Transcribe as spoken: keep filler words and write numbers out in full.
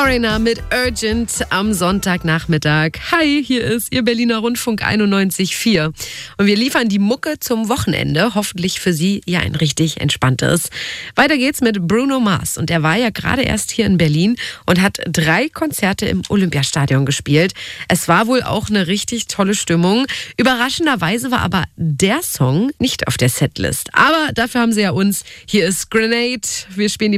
Foreigner mit Urgent am Sonntagnachmittag. Hi, hier ist Ihr Berliner Rundfunk einundneunzig Komma vier. Und wir liefern die Mucke zum Wochenende. Hoffentlich für Sie ja ein richtig entspanntes. Weiter geht's mit Bruno Mars. Und er war ja gerade erst hier in Berlin und hat drei Konzerte im Olympiastadion gespielt. Es war wohl auch eine richtig tolle Stimmung. Überraschenderweise war aber der Song nicht auf der Setlist. Aber dafür haben Sie ja uns. Hier ist Grenade. Wir spielen die